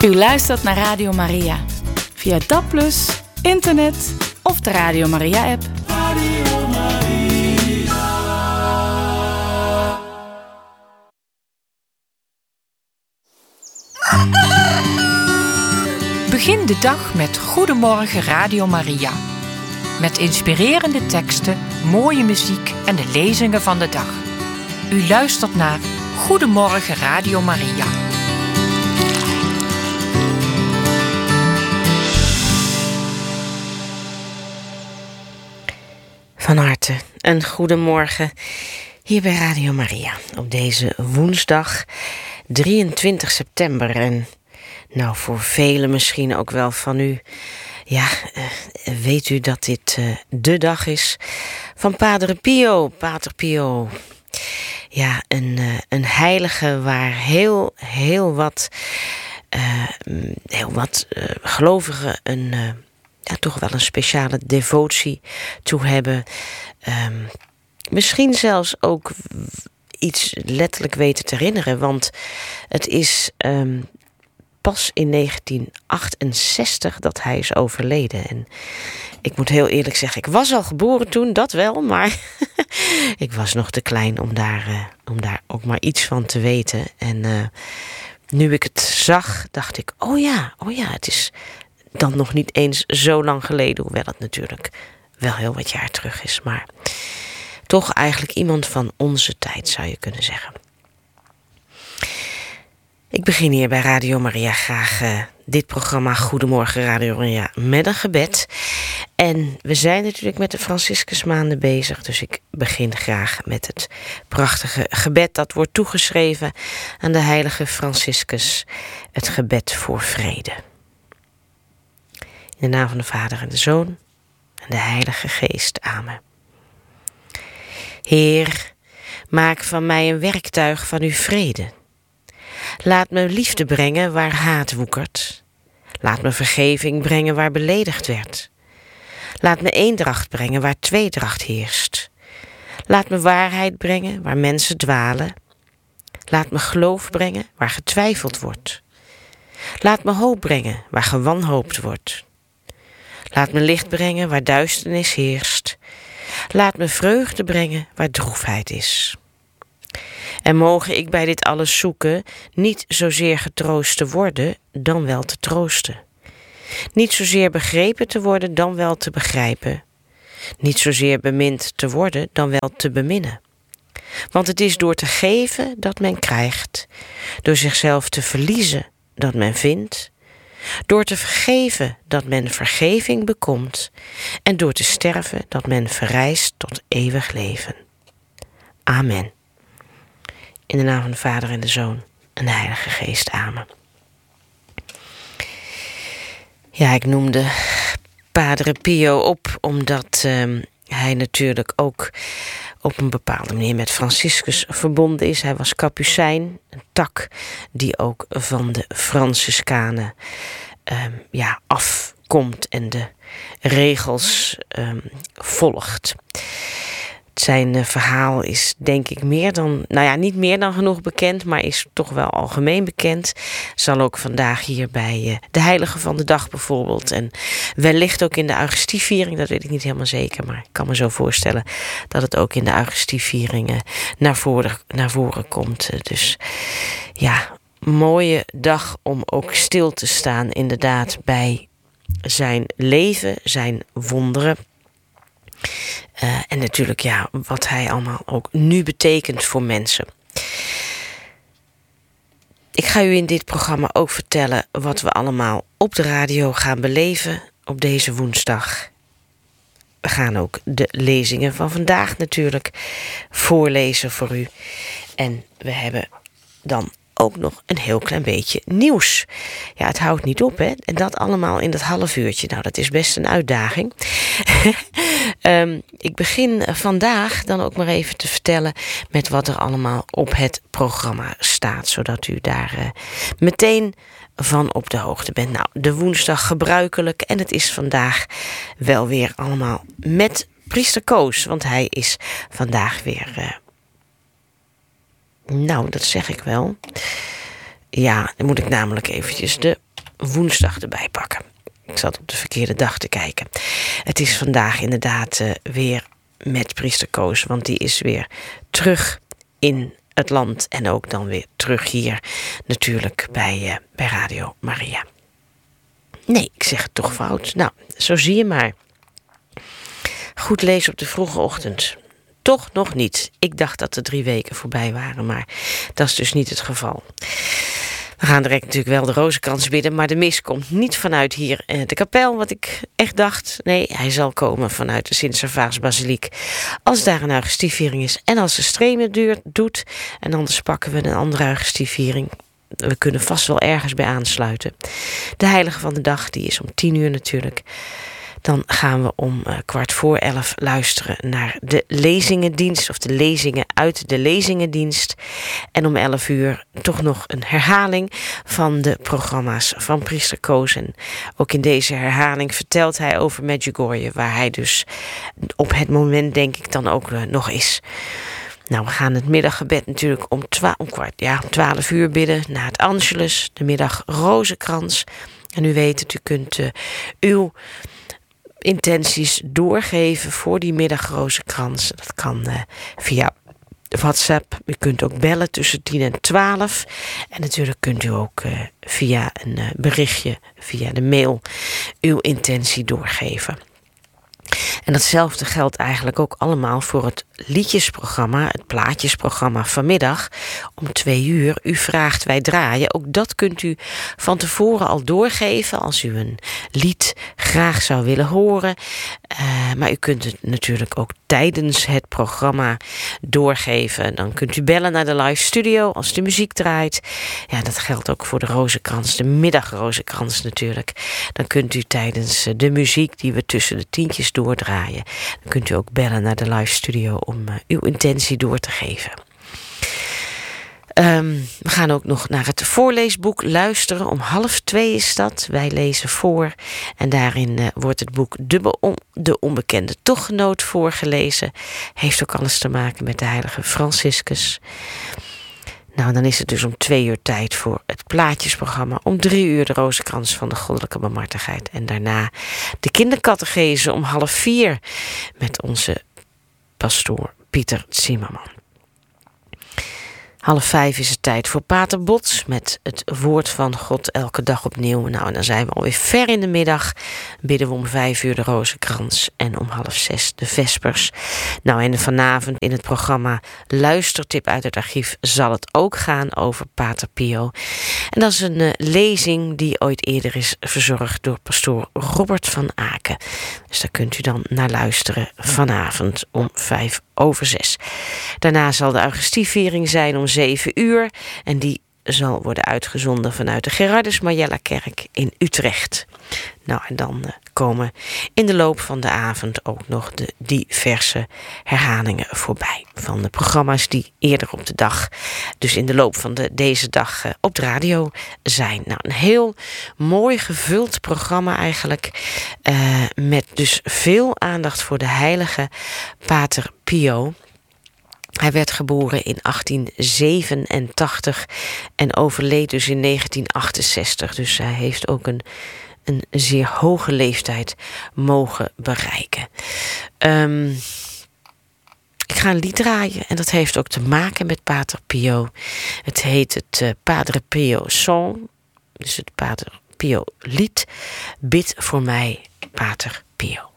U luistert naar Radio Maria. Via DAB+, internet of de Radio Maria-app. Radio Maria. Begin de dag met Goedemorgen Radio Maria. Met inspirerende teksten, mooie muziek en de lezingen van de dag. U luistert naar Goedemorgen Radio Maria. Van harte een goedemorgen hier bij Radio Maria op deze woensdag 23 september. En nou, voor velen misschien ook wel van u, weet u dat dit de dag is van Padre Pio. Pater Pio, ja, een heilige waar heel wat gelovigen toch wel een speciale devotie toe hebben. Misschien zelfs ook iets letterlijk weten te herinneren. Want het is pas in 1968 dat hij is overleden. En ik moet heel eerlijk zeggen, ik was al geboren toen, dat wel. Maar ik was nog te klein om daar ook maar iets van te weten. En nu ik het zag, dacht ik, oh ja, het is dan nog niet eens zo lang geleden, hoewel het natuurlijk wel heel wat jaar terug is. Maar toch eigenlijk iemand van onze tijd, zou je kunnen zeggen. Ik begin hier bij Radio Maria graag dit programma Goedemorgen Radio Maria met een gebed. En we zijn natuurlijk met de Franciscusmaanden bezig, dus ik begin graag met het prachtige gebed dat wordt toegeschreven aan de heilige Franciscus, het gebed voor vrede. In de naam van de Vader en de Zoon en de Heilige Geest. Amen. Heer, maak van mij een werktuig van uw vrede. Laat me liefde brengen waar haat woekert. Laat me vergeving brengen waar beledigd werd. Laat me eendracht brengen waar tweedracht heerst. Laat me waarheid brengen waar mensen dwalen. Laat me geloof brengen waar getwijfeld wordt. Laat me hoop brengen waar gewanhoopt wordt. Laat me licht brengen waar duisternis heerst. Laat me vreugde brengen waar droefheid is. En mogen ik bij dit alles zoeken niet zozeer getroost te worden, dan wel te troosten. Niet zozeer begrepen te worden, dan wel te begrijpen. Niet zozeer bemind te worden, dan wel te beminnen. Want het is door te geven dat men krijgt, door zichzelf te verliezen dat men vindt, door te vergeven dat men vergeving bekomt en door te sterven dat men verrijst tot eeuwig leven. Amen. In de naam van de Vader en de Zoon en de Heilige Geest. Amen. Ja, ik noemde Padre Pio op omdat hij natuurlijk ook op een bepaalde manier met Franciscus verbonden is. Hij was Kapucijn, een tak die ook van de Franciscanen afkomt en de regels volgt. Zijn verhaal is denk ik niet meer dan genoeg bekend, maar is toch wel algemeen bekend. Zal ook vandaag hier bij de Heilige van de Dag bijvoorbeeld en wellicht ook in de Eucharistieviering, dat weet ik niet helemaal zeker, maar ik kan me zo voorstellen dat het ook in de Eucharistievieringen naar voren komt. Dus ja, mooie dag om ook stil te staan inderdaad bij zijn leven, zijn wonderen. En natuurlijk wat hij allemaal ook nu betekent voor mensen. Ik ga u in dit programma ook vertellen wat we allemaal op de radio gaan beleven op deze woensdag. We gaan ook de lezingen van vandaag natuurlijk voorlezen voor u. En we hebben dan ook nog een heel klein beetje nieuws. Ja, het houdt niet op, hè. En dat allemaal in dat half uurtje. Nou, dat is best een uitdaging. Ik begin vandaag dan ook maar even te vertellen met wat er allemaal op het programma staat. Zodat u daar meteen van op de hoogte bent. Nou, de woensdag gebruikelijk. En het is vandaag wel weer allemaal met priester Koos. Want hij is vandaag weer... dat zeg ik wel. Ja, dan moet ik namelijk eventjes de woensdag erbij pakken. Ik zat op de verkeerde dag te kijken. Het is vandaag inderdaad weer met priester Koos, want die is weer terug in het land en ook dan weer terug hier natuurlijk bij Radio Maria. Nee, ik zeg het toch fout. Nou, zo zie je maar. Goed lezen op de vroege ochtend. Toch nog niet. Ik dacht dat de 3 weken voorbij waren, maar dat is dus niet het geval. We gaan direct natuurlijk wel de rozenkrans bidden, maar de mis komt niet vanuit hier de kapel, wat ik echt dacht. Nee, hij zal komen vanuit de Sint-Servaas-basiliek. Als daar een Eucharistieviering is en als de streamen doet, en anders pakken we een andere Eucharistieviering. We kunnen vast wel ergens bij aansluiten. De heilige van de dag, die is om 10:00 natuurlijk. Dan gaan we om 11:15 luisteren naar de lezingendienst, of de lezingen uit de lezingendienst. En om 11:00 toch nog een herhaling van de programma's van priester Koos. En ook in deze herhaling vertelt hij over Medjugorje, waar hij dus op het moment denk ik dan ook nog is. Nou, we gaan het middaggebed natuurlijk om 12:00 bidden, na het Angelus, de middag rozenkrans. En u weet het, u kunt uw intenties doorgeven voor die middagrozenkrans. Dat kan via WhatsApp. U kunt ook bellen tussen 10 en 12. En natuurlijk kunt u ook via een berichtje, via de mail, uw intentie doorgeven. En datzelfde geldt eigenlijk ook allemaal voor het liedjesprogramma, het plaatjesprogramma vanmiddag om 2:00. U vraagt, wij draaien. Ook dat kunt u van tevoren al doorgeven als u een lied graag zou willen horen. Maar u kunt het natuurlijk ook tijdens het programma doorgeven. Dan kunt u bellen naar de live studio als de muziek draait. Ja, dat geldt ook voor de rozenkrans, de middagrozenkrans natuurlijk. Dan kunt u tijdens de muziek die we tussen de tientjes doordraaien, dan kunt u ook bellen naar de live studio om uw intentie door te geven. We gaan ook nog naar het voorleesboek luisteren. Om 1:30 is dat. Wij lezen voor. En daarin wordt het boek De Onbekende Tochtgenoot voorgelezen. Heeft ook alles te maken met de heilige Franciscus. Nou, dan is het dus om 2:00 tijd voor het plaatjesprogramma. Om 3:00 de rozenkrans van de goddelijke barmhartigheid. En daarna de kindercatechese om 3:30 met onze pastoor Pieter Zimmerman. 4:30 is het tijd voor Pater Bots met het woord van God elke dag opnieuw. Nou, en dan zijn we alweer ver in de middag. Bidden we om 5:00 de rozenkrans en om 5:30 de vespers. Nou, en vanavond in het programma Luistertip uit het archief zal het ook gaan over Pater Pio. En dat is een lezing die ooit eerder is verzorgd door pastoor Robert van Aken. Dus daar kunt u dan naar luisteren vanavond om 5:05. Daarna zal de Eucharistieviering zijn om 7:00 en die zal worden uitgezonden vanuit de Gerardus Majella Kerk in Utrecht. Nou, en dan komen in de loop van de avond ook nog de diverse herhalingen voorbij van de programma's die eerder op de dag, dus in de loop van deze dag op de radio zijn. Nou, een heel mooi gevuld programma eigenlijk, met dus veel aandacht voor de heilige Pater Pio. Hij werd geboren in 1887 en overleed dus in 1968. Dus hij heeft ook een zeer hoge leeftijd mogen bereiken. Ik ga een lied draaien en dat heeft ook te maken met Pater Pio. Het heet het Padre Pio Song, dus het Pater Pio lied. Bid voor mij, Pater Pio.